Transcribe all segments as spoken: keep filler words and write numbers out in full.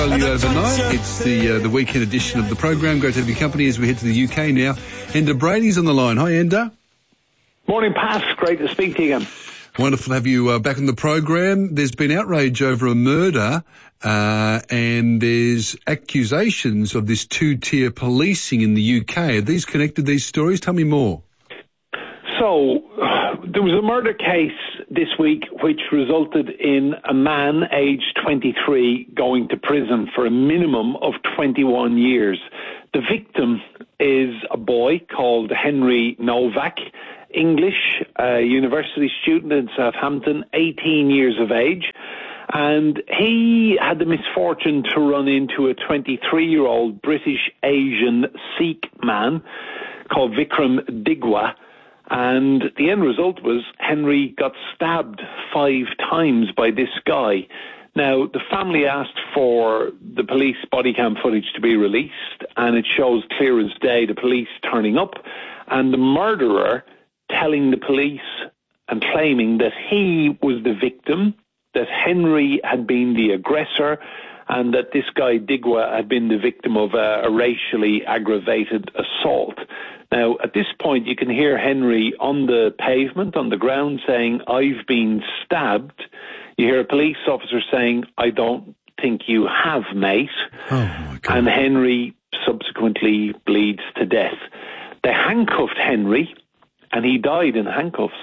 Australia Overnight. It's the uh, the weekend edition of the program. Great to have your company as we head to the U K now. Enda Brady's on the line. Hi, Enda. Morning, Pat. Great to speak to you again. Wonderful to have you uh, back on the program. There's been outrage over a murder, uh, and there's accusations of this two-tier policing in the U K. Are these connected, these stories? Tell me more. So, there was a murder case this week which resulted in a man aged twenty-three going to prison for a minimum of twenty-one years. The victim is a boy called Henry Novak, English, uh, university student in Southampton, eighteen years of age. And he had the misfortune to run into a twenty-three-year-old British Asian Sikh man called Vikram Digwa. And the end result was Henry got stabbed five times by this guy. Now, the family asked for the police body cam footage to be released, and it shows clear as day the police turning up and the murderer telling the police and claiming that he was the victim, that Henry had been the aggressor, and that this guy Digwa had been the victim of a, a racially aggravated assault. Now, at this point, you can hear Henry on the pavement, on the ground, saying, "I've been stabbed." You hear a police officer saying, "I don't think you have, mate." Oh, my God. And Henry subsequently bleeds to death. They handcuffed Henry, and he died in handcuffs.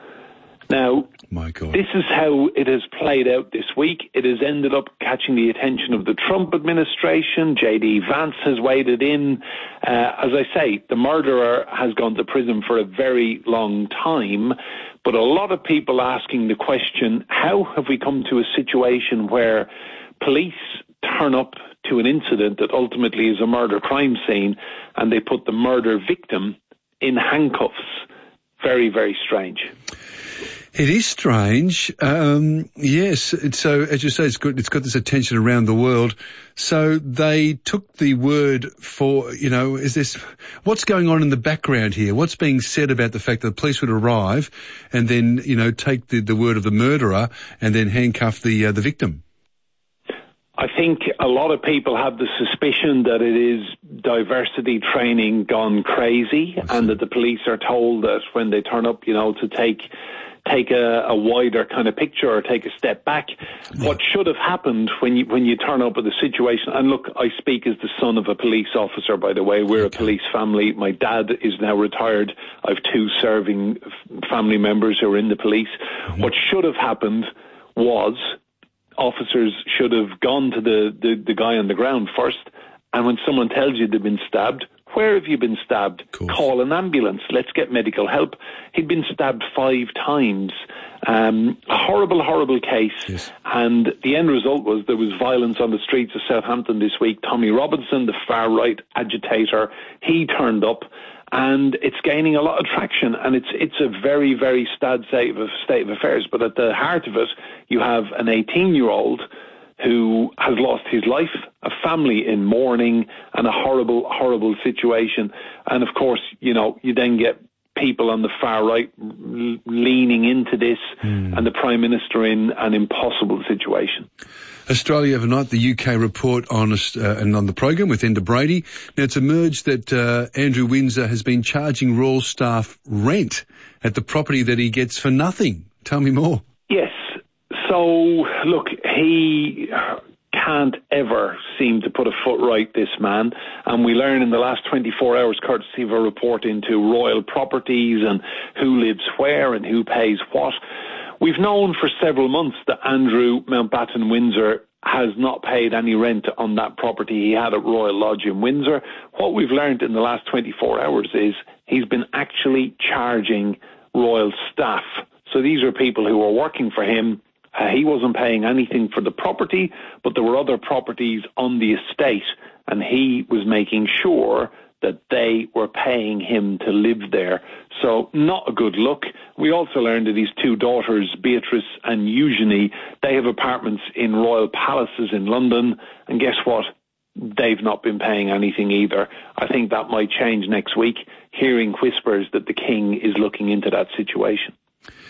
Now, my God. This is how it has played out this week. It has ended up catching the attention of the Trump administration. J D Vance has waded in. Uh, as I say, the murderer has gone to prison for a very long time. But a lot of people asking the question, how have we come to a situation where police turn up to an incident that ultimately is a murder crime scene and they put the murder victim in handcuffs? Very, very strange. It is strange. Um, yes. It's, so, as you say, it's good. It's got this attention around the world. So they took the word for, you know, is this, what's going on in the background here? What's being said about the fact that the police would arrive and then, you know, take the, the word of the murderer and then handcuff the, uh, the victim? I think a lot of people have the suspicion that it is diversity training gone crazy, and that the police are told that when they turn up, you know, to take take a, a wider kind of picture or take a step back. Yeah. What should have happened when you when you turn up with a situation, and look, I speak as the son of a police officer, by the way. We're okay. A police family. My dad is now retired. I have two serving family members who are in the police. Mm-hmm. What should have happened was officers should have gone to the, the, the guy on the ground first, and when someone tells you they've been stabbed, where have you been stabbed? Call an ambulance. Let's get medical help. He'd been stabbed five times. Um, a horrible, horrible case. Yes. And the end result was there was violence on the streets of Southampton this week. Tommy Robinson, the far-right agitator, he turned up. And it's gaining a lot of traction, and it's it's a very, very sad state of, state of affairs. But at the heart of it, you have an eighteen-year-old who has lost his life, a family in mourning, and a horrible, horrible situation. And, of course, you know, you then get people on the far right leaning into this, mm. and the Prime Minister in an impossible situation. Australia Overnight, the U K report on uh, and on the program with Enda Brady. Now, it's emerged that uh, Andrew Windsor has been charging Royal staff rent at the property that he gets for nothing. Tell me more. Yes. So, look, he can't ever seem to put a foot right, this man. And we learn in the last twenty-four hours, courtesy of a report into Royal Properties and who lives where and who pays what. We've known for several months that Andrew Mountbatten Windsor has not paid any rent on that property he had at Royal Lodge in Windsor. What we've learned in the last twenty-four hours is he's been actually charging Royal staff. So these are people who are working for him. Uh, he wasn't paying anything for the property, but there were other properties on the estate, and he was making sure that they were paying him to live there. So not a good look. We also learned that his two daughters, Beatrice and Eugenie, they have apartments in Royal Palaces in London. And guess what? They've not been paying anything either. I think that might change next week, hearing whispers that the King is looking into that situation.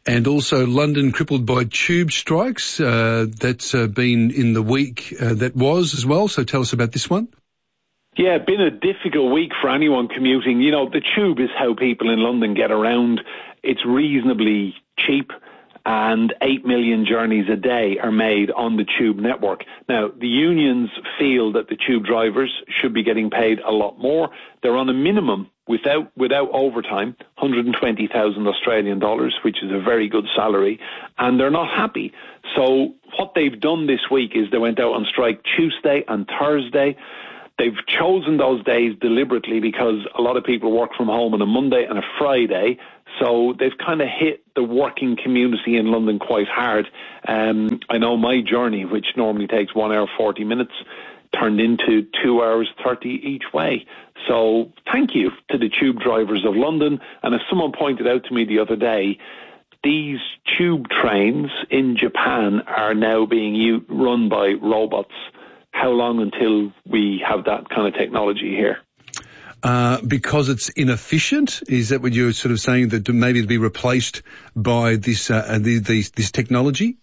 And also London crippled by tube strikes. Uh, that's uh, been in the week uh, that was as well. So tell us about this one. Yeah, been a difficult week for anyone commuting. You know, the tube is how people in London get around. It's reasonably cheap, and eight million journeys a day are made on the tube network. Now, the unions feel that the tube drivers should be getting paid a lot more. They're on a minimum without without overtime, one hundred twenty thousand Australian dollars, which is a very good salary, and they're not happy. So what they've done this week is they went out on strike Tuesday and Thursday. They've chosen those days deliberately because a lot of people work from home on a Monday and a Friday, so they've kind of hit the working community in London quite hard. Um, I know my journey, which normally takes one hour forty minutes, turned into two hours thirty each way. So thank you to the tube drivers of London. And as someone pointed out to me the other day, these tube trains in Japan are now being u- run by robots. How long until we have that kind of technology here? Uh, because it's inefficient? Is that what you're sort of saying, that maybe it'll be replaced by this, uh, the, the, this technology?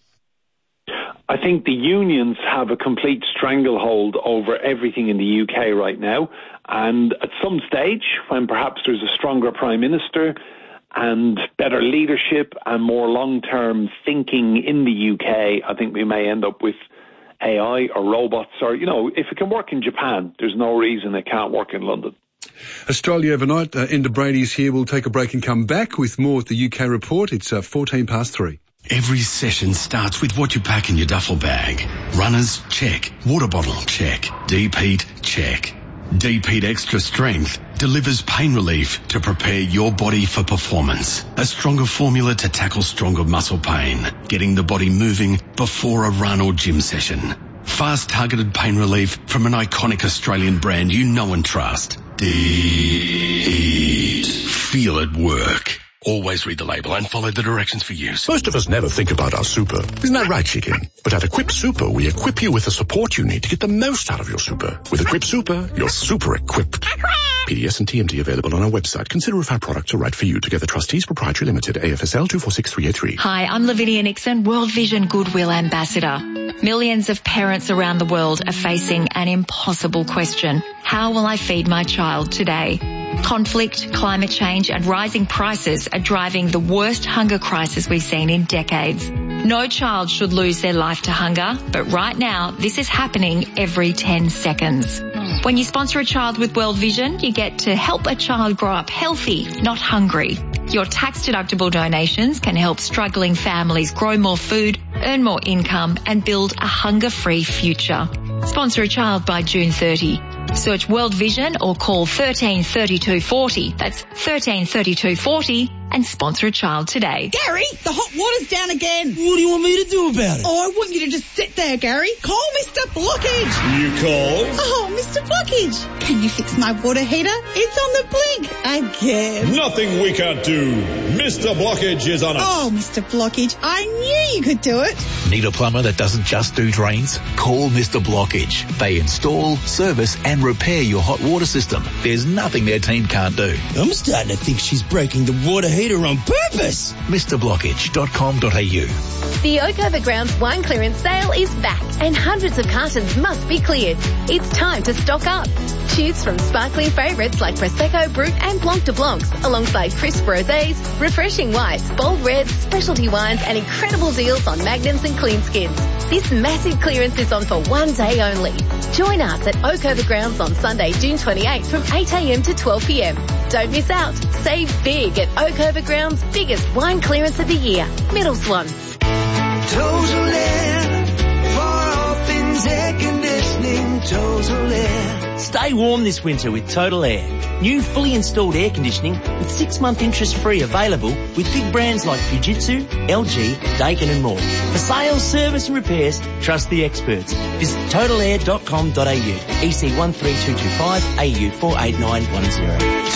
I think the unions have a complete stranglehold over everything in the U K right now. And at some stage, when perhaps there's a stronger Prime Minister and better leadership and more long-term thinking in the U K, I think we may end up with A I or robots, or, you know, if it can work in Japan, there's no reason it can't work in London. Australia Overnight, uh, Enda Brady's here. We'll take a break and come back with more at the U K Report. It's uh, fourteen past three. Every session starts with what you pack in your duffel bag. Runners, check. Water bottle, check. Deep heat, check. Deep Heat Extra Strength delivers pain relief to prepare your body for performance. A stronger formula to tackle stronger muscle pain, getting the body moving before a run or gym session. Fast targeted pain relief from an iconic Australian brand you know and trust. Deep Heat. Feel it work. Always read the label and follow the directions for use. Most of us never think about our super. Isn't that right, Chicken? But at Equip Super, we equip you with the support you need to get the most out of your super. With Equip Super, you're super equipped. P D S and T M T available on our website. Consider if our products are right for you. Together Trustees Proprietary Limited, A F S L two four six three eight three. Hi, I'm Lavinia Nixon, World Vision Goodwill Ambassador. Millions of parents around the world are facing an impossible question. How will I feed my child today? Conflict, climate change and rising prices are driving the worst hunger crisis we've seen in decades. No child should lose their life to hunger, but right now this is happening every ten seconds. When you sponsor a child with World Vision, you get to help a child grow up healthy, not hungry. Your tax-deductible donations can help struggling families grow more food, earn more income and build a hunger-free future. Sponsor a child by June thirtieth. Search World Vision or call thirteen thirty-two forty. That's thirteen thirty-two forty and sponsor a child today. Gary, the hot water's down again. What do you want me to do about it? Oh, I want you to just sit there, Gary. Call Mister Blockage. You called? Oh, Mister Blockage. Can you fix my water heater? It's on the blink again. Nothing we can't do. Mister Blockage is on it. Oh, Mister Blockage, I knew you could do it. Need a plumber that doesn't just do drains? Call Mister Blockage. They install, service and repair your hot water system. There's nothing their team can't do. I'm starting to think she's breaking the water heater on purpose. Mr blockage dot com dot a u. The Oak Overground wine clearance sale is back and hundreds of cartons must be cleared. It's time to stock up. Choose from sparkling favourites like Prosecco, Brut and Blanc de Blancs alongside crisp rosés, refreshing whites, bold reds, specialty wines and incredible deals on magnums and clean skins. This massive clearance is on for one day only. Join us at Oak Overgrounds on Sunday, June twenty-eighth from eight a m to twelve p m. Don't miss out. Save big at Oak Overground's biggest wine clearance of the year, Middle Swan. Total Air, for all things air conditioning, Total Air. Stay warm this winter with Total Air. New fully installed air conditioning with six month interest free available with big brands like Fujitsu, L G, Daikin and more. For sales, service and repairs, trust the experts. Visit total air dot com dot a u. E C one three two two five, A U four eight nine one zero.